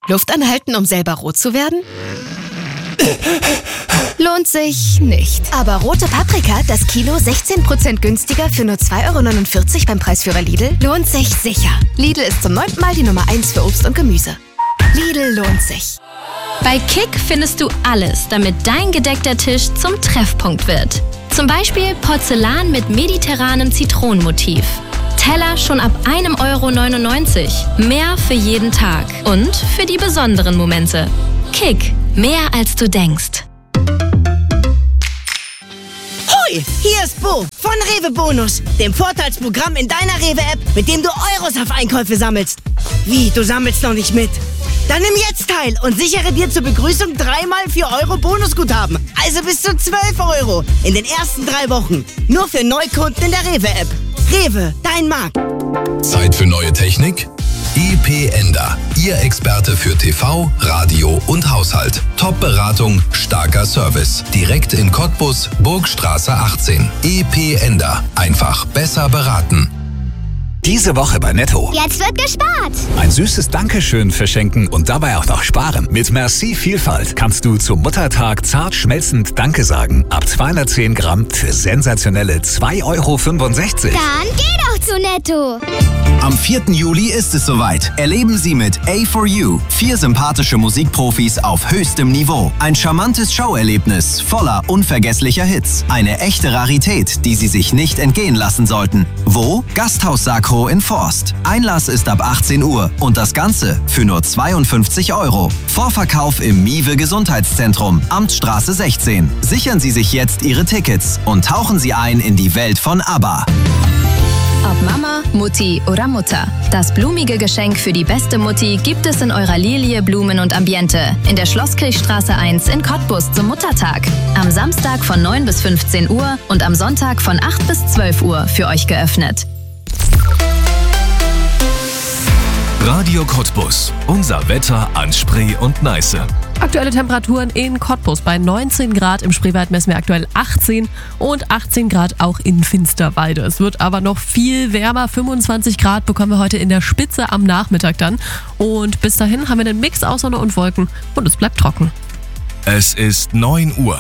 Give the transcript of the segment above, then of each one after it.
Luft anhalten, um selber rot zu werden? Lohnt sich nicht. Aber rote Paprika, das Kilo 16% günstiger für nur 2,49 € beim Preisführer Lidl, lohnt sich sicher. Lidl ist zum 9. Mal die Nummer 1 für Obst und Gemüse. Lidl lohnt sich. Bei Kick findest du alles, damit dein gedeckter Tisch zum Treffpunkt wird. Zum Beispiel Porzellan mit mediterranem Zitronenmotiv. Teller schon ab 1,99 €. Mehr für jeden Tag und für die besonderen Momente. Kick, mehr als du denkst. Hoi, hier ist Bo von Rewe Bonus, dem Vorteilsprogramm in deiner Rewe-App, mit dem du Euros auf Einkäufe sammelst. Wie, du sammelst noch nicht mit? Dann nimm jetzt teil und sichere dir zur Begrüßung 3x 4 € Bonusguthaben. Also bis zu 12 € in den ersten 3 Wochen. Nur für Neukunden in der Rewe-App. Rewe, dein Markt. Zeit für neue Technik? EP Ender, Ihr Experte für TV, Radio und Haushalt. Top-Beratung, starker Service. Direkt in Cottbus, Burgstraße 18. EP Ender, einfach besser beraten. Diese Woche bei Netto. Jetzt wird gespart. Ein süßes Dankeschön verschenken und dabei auch noch sparen. Mit Merci Vielfalt kannst du zum Muttertag zart schmelzend Danke sagen. Ab 210 Gramm für sensationelle 2,65 €. Dann geh doch zu Netto. Am 4. Juli ist es soweit. Erleben Sie mit A4U 4 sympathische Musikprofis auf höchstem Niveau. Ein charmantes Showerlebnis voller unvergesslicher Hits. Eine echte Rarität, die Sie sich nicht entgehen lassen sollten. Wo? Gasthaus Sakro in Forst. Einlass ist ab 18 Uhr und das Ganze für nur 52 €. Vorverkauf im Miwe Gesundheitszentrum, Amtsstraße 16. Sichern Sie sich jetzt Ihre Tickets und tauchen Sie ein in die Welt von ABBA. Ob Mama, Mutti oder Mutter. Das blumige Geschenk für die beste Mutti gibt es in eurer Lilie Blumen und Ambiente in der Schlosskirchstraße 1 in Cottbus zum Muttertag. Am Samstag von 9 bis 15 Uhr und am Sonntag von 8 bis 12 Uhr für euch geöffnet. Radio Cottbus. Unser Wetter an Spree und Neiße. Aktuelle Temperaturen in Cottbus bei 19 Grad. Im Spreewald messen wir aktuell 18 und 18 Grad auch in Finsterwalde. Es wird aber noch viel wärmer. 25 Grad bekommen wir heute in der Spitze am Nachmittag dann. Und bis dahin haben wir einen Mix aus Sonne und Wolken und es bleibt trocken. Es ist 9 Uhr.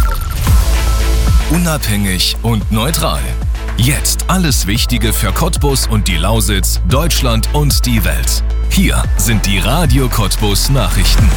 Unabhängig und neutral. Jetzt alles Wichtige für Cottbus und die Lausitz, Deutschland und die Welt. Hier sind die Radio Cottbus Nachrichten.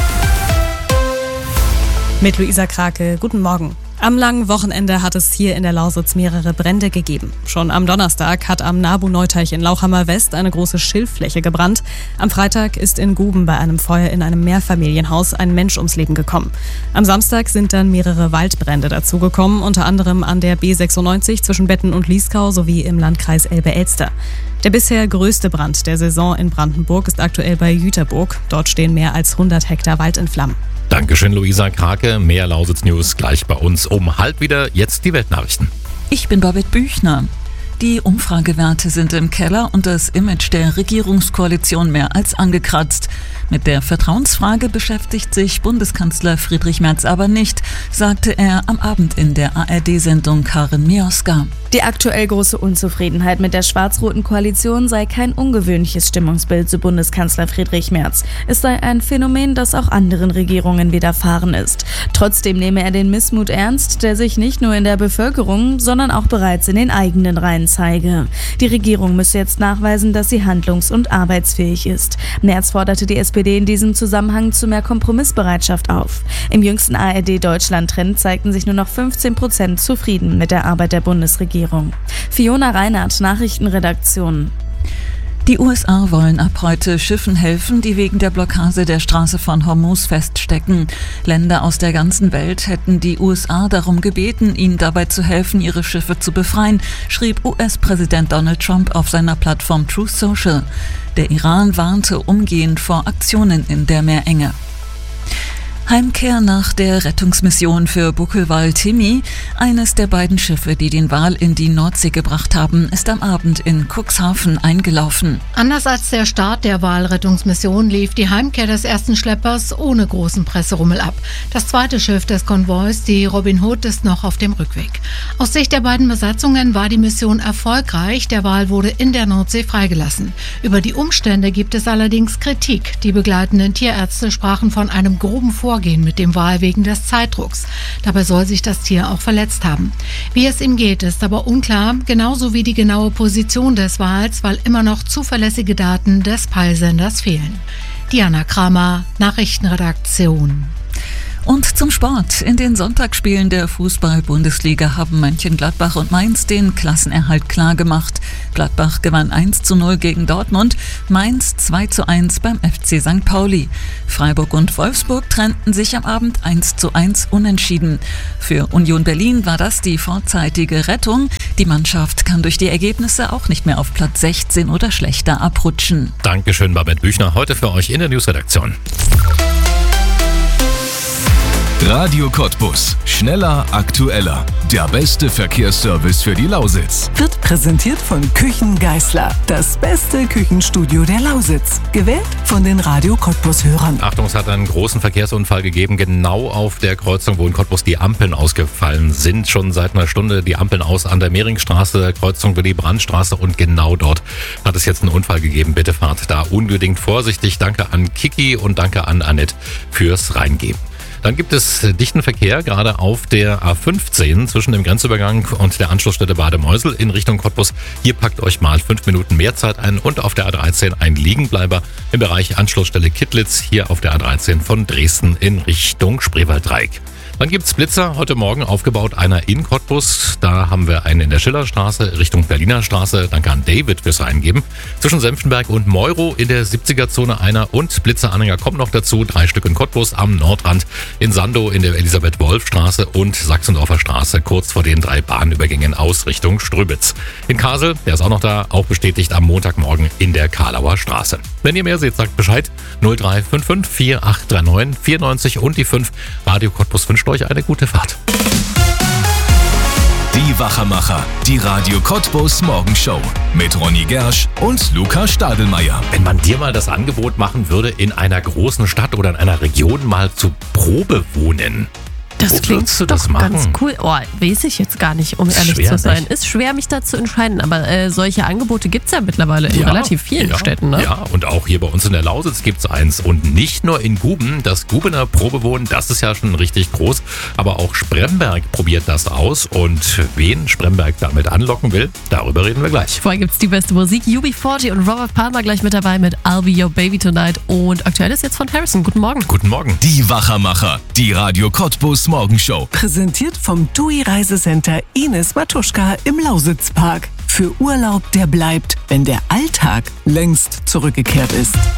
Mit Luisa Krake, guten Morgen. Am langen Wochenende hat es hier in der Lausitz mehrere Brände gegeben. Schon am Donnerstag hat am Nabu-Neuteich in Lauchhammer West eine große Schilffläche gebrannt. Am Freitag ist in Guben bei einem Feuer in einem Mehrfamilienhaus ein Mensch ums Leben gekommen. Am Samstag sind dann mehrere Waldbrände dazugekommen, unter anderem an der B96 zwischen Betten und Lieskau sowie im Landkreis Elbe-Elster. Der bisher größte Brand der Saison in Brandenburg ist aktuell bei Jüterburg. Dort stehen mehr als 100 Hektar Wald in Flammen. Dankeschön, Luisa Krake. Mehr Lausitz News gleich bei uns um halb wieder. Jetzt die Weltnachrichten. Ich bin Babette Büchner. Die Umfragewerte sind im Keller und das Image der Regierungskoalition mehr als angekratzt. Mit der Vertrauensfrage beschäftigt sich Bundeskanzler Friedrich Merz aber nicht, sagte er am Abend in der ARD-Sendung Karin Mioska. Die aktuell große Unzufriedenheit mit der schwarz-roten Koalition sei kein ungewöhnliches Stimmungsbild zu Bundeskanzler Friedrich Merz. Es sei ein Phänomen, das auch anderen Regierungen widerfahren ist. Trotzdem nehme er den Missmut ernst, der sich nicht nur in der Bevölkerung, sondern auch bereits in den eigenen Reihen zeige. Die Regierung müsse jetzt nachweisen, dass sie handlungs- und arbeitsfähig ist. Merz forderte die SPD in diesem Zusammenhang zu mehr Kompromissbereitschaft auf. Im jüngsten ARD-Deutschland-Trend zeigten sich nur noch 15% zufrieden mit der Arbeit der Bundesregierung. Fiona Reinhardt, Nachrichtenredaktion. Die USA wollen ab heute Schiffen helfen, die wegen der Blockade der Straße von Hormuz feststecken. Länder aus der ganzen Welt hätten die USA darum gebeten, ihnen dabei zu helfen, ihre Schiffe zu befreien, schrieb US-Präsident Donald Trump auf seiner Plattform Truth Social. Der Iran warnte umgehend vor Aktionen in der Meerenge. Heimkehr nach der Rettungsmission für Buckelwal-Timmy. Eines der beiden Schiffe, die den Wal in die Nordsee gebracht haben, ist am Abend in Cuxhaven eingelaufen. Anders als der Start der Walrettungsmission lief die Heimkehr des ersten Schleppers ohne großen Presserummel ab. Das zweite Schiff des Konvois, die Robin Hood, ist noch auf dem Rückweg. Aus Sicht der beiden Besatzungen war die Mission erfolgreich. Der Wal wurde in der Nordsee freigelassen. Über die Umstände gibt es allerdings Kritik. Die begleitenden Tierärzte sprachen von einem groben Vorgehen mit dem Wal wegen des Zeitdrucks. Dabei soll sich das Tier auch verletzt haben. Wie es ihm geht, ist aber unklar, genauso wie die genaue Position des Wals, weil immer noch zuverlässige Daten des Peilsenders fehlen. Diana Kramer, Nachrichtenredaktion. Und zum Sport. In den Sonntagsspielen der Fußball-Bundesliga haben Mönchengladbach und Mainz den Klassenerhalt klargemacht. Gladbach gewann 1:0 gegen Dortmund, Mainz 2:1 beim FC St. Pauli. Freiburg und Wolfsburg trennten sich am Abend 1:1 unentschieden. Für Union Berlin war das die vorzeitige Rettung. Die Mannschaft kann durch die Ergebnisse auch nicht mehr auf Platz 16 oder schlechter abrutschen. Dankeschön, Babette Büchner, heute für euch in der Newsredaktion. Radio Cottbus. Schneller, aktueller. Der beste Verkehrsservice für die Lausitz. Wird präsentiert von Küchen Geisler. Das beste Küchenstudio der Lausitz. Gewählt von den Radio Cottbus-Hörern. Achtung, es hat einen großen Verkehrsunfall gegeben, genau auf der Kreuzung, wo in Cottbus die Ampeln ausgefallen sind. Schon seit einer Stunde die Ampeln aus an der Mehringstraße, Kreuzung Willy-Brandt-Straße, und genau dort hat es jetzt einen Unfall gegeben. Bitte fahrt da unbedingt vorsichtig. Danke an Kiki und danke an Annette fürs Reingeben. Dann gibt es dichten Verkehr, gerade auf der A15 zwischen dem Grenzübergang und der Anschlussstelle Bade-Meusel in Richtung Cottbus. Hier packt euch mal 5 Minuten mehr Zeit ein, und auf der A13 ein Liegenbleiber im Bereich Anschlussstelle Kittlitz, hier auf der A13 von Dresden in Richtung Spreewaldreieck. Dann gibt's Blitzer, heute Morgen aufgebaut, einer in Cottbus. Da haben wir einen in der Schillerstraße Richtung Berliner Straße. Danke an David fürs Reingeben. Zwischen Senftenberg und Meuro in der 70er-Zone einer, und Blitzeranhänger kommt noch dazu. 3 Stück in Cottbus am Nordrand, in Sandow in der Elisabeth-Wolf-Straße und Sachsendorfer Straße kurz vor den 3 Bahnübergängen aus Richtung Strübitz. In Kassel, der ist auch noch da, auch bestätigt am Montagmorgen in der Karlauer Straße. Wenn ihr mehr seht, sagt Bescheid. 0355 4839 94 und die 5. Radio Cottbus 5 euch eine gute Fahrt. Die Wachermacher, die Radio Cottbus Morgenshow mit Ronny Gersch und Luca Stadelmeier. Wenn man dir mal das Angebot machen würde, in einer großen Stadt oder in einer Region mal zu Probe wohnen. Das klingt doch ganz cool. Oh, weiß ich jetzt gar nicht, um ehrlich zu sein. Ist schwer, mich da zu entscheiden, aber solche Angebote gibt es ja mittlerweile in relativ vielen Städten. Ne? Ja, und auch hier bei uns in der Lausitz gibt es eins. Und nicht nur in Guben, das Gubener Probewohnen, das ist ja schon richtig groß, aber auch Spremberg probiert das aus. Und wen Spremberg damit anlocken will, darüber reden wir gleich. Vorher gibt es die beste Musik. UB40 und Robert Palmer gleich mit dabei mit I'll Be Your Baby Tonight. Und aktuell ist jetzt von Harrison. Guten Morgen. Guten Morgen. Die Wachermacher, die Radio Cottbus Morgenshow. Präsentiert vom TUI Reisecenter Ines Matuschka im Lausitzpark. Für Urlaub, der bleibt, wenn der Alltag längst zurückgekehrt ist.